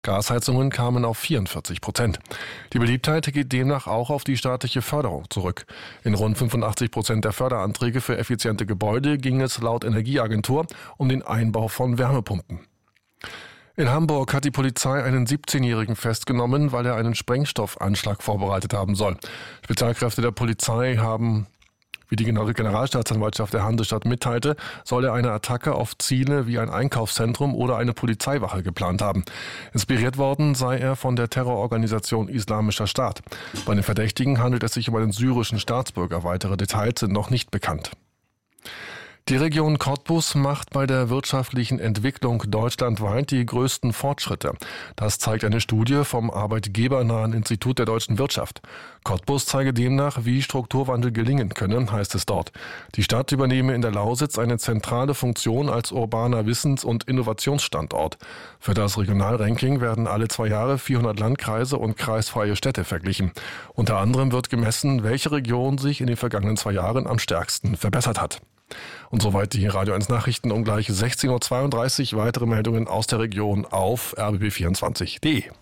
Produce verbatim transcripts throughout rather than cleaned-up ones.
Gasheizungen kamen auf vierundvierzig Prozent. Die Beliebtheit geht demnach auch auf die staatliche Förderung zurück. In rund fünfundachtzig Prozent der Förderanträge für effiziente Gebäude ging es laut Energieagentur um den Einbau von Wärmepumpen. In Hamburg hat die Polizei einen siebzehnjährigen festgenommen, weil er einen Sprengstoffanschlag vorbereitet haben soll. Spezialkräfte der Polizei haben, wie die Generalstaatsanwaltschaft der Hansestadt mitteilte, soll er eine Attacke auf Ziele wie ein Einkaufszentrum oder eine Polizeiwache geplant haben. Inspiriert worden sei er von der Terrororganisation Islamischer Staat. Bei den Verdächtigen handelt es sich um einen syrischen Staatsbürger. Weitere Details sind noch nicht bekannt. Die Region Cottbus macht bei der wirtschaftlichen Entwicklung deutschlandweit die größten Fortschritte. Das zeigt eine Studie vom arbeitgebernahen Institut der deutschen Wirtschaft. Cottbus zeige demnach, wie Strukturwandel gelingen könne, heißt es dort. Die Stadt übernehme in der Lausitz eine zentrale Funktion als urbaner Wissens- und Innovationsstandort. Für das Regionalranking werden alle zwei Jahre vierhundert Landkreise und kreisfreie Städte verglichen. Unter anderem wird gemessen, welche Region sich in den vergangenen zwei Jahren am stärksten verbessert hat. Und soweit die Radio eins Nachrichten um gleich sechzehn Uhr zweiunddreißig. Weitere Meldungen aus der Region auf r b b vierundzwanzig punkt d e.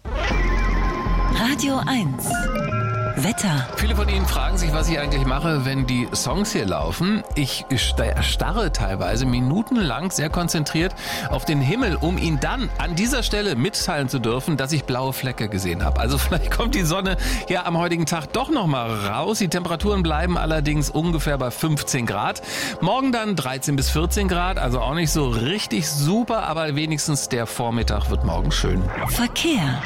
Radio eins Wetter. Viele von Ihnen fragen sich, was ich eigentlich mache, wenn die Songs hier laufen. Ich starre teilweise minutenlang sehr konzentriert auf den Himmel, um Ihnen dann an dieser Stelle mitteilen zu dürfen, dass ich blaue Flecke gesehen habe. Also vielleicht kommt die Sonne ja am heutigen Tag doch noch mal raus. Die Temperaturen bleiben allerdings ungefähr bei fünfzehn Grad. Morgen dann dreizehn bis vierzehn Grad, also auch nicht so richtig super, aber wenigstens der Vormittag wird morgen schön. Verkehr.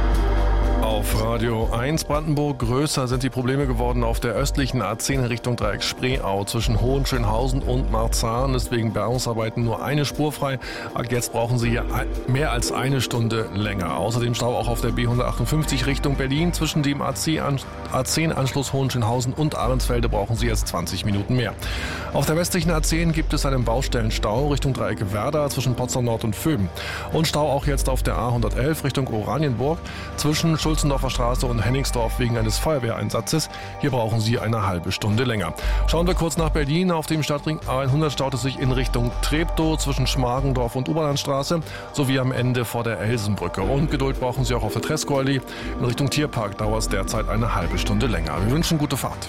Auf Radio eins Brandenburg. Größer sind die Probleme geworden auf der östlichen A zehn in Richtung Dreieck Spreeau. Zwischen Hohenschönhausen und Marzahn ist wegen Bergungsarbeiten nur eine Spur frei. Jetzt brauchen Sie hier mehr als eine Stunde länger. Außerdem Stau auch auf der B hundertachtundfünfzig Richtung Berlin. Zwischen dem A zehn Anschluss Hohenschönhausen und Ahrensfelde brauchen Sie jetzt zwanzig Minuten mehr. Auf der westlichen A zehn gibt es einen Baustellenstau Richtung Dreieck Werder zwischen Potsdam Nord und Vöben. Und Stau auch jetzt auf der A hundertelf Richtung Oranienburg zwischen Schulzendorfer Straße und Henningsdorf wegen eines Feuerwehreinsatzes. Hier brauchen Sie eine halbe Stunde länger. Schauen wir kurz nach Berlin. Auf dem Stadtring A hundert staut es sich in Richtung Treptow zwischen Schmargendorf und Oberlandstraße sowie am Ende vor der Elsenbrücke. Und Geduld brauchen Sie auch auf der Tresco-Allee. In Richtung Tierpark dauert es derzeit eine halbe Stunde länger. Wir wünschen gute Fahrt.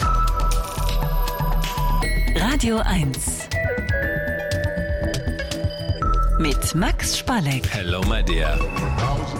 Radio eins mit Max Spalleck. Hello, my dear.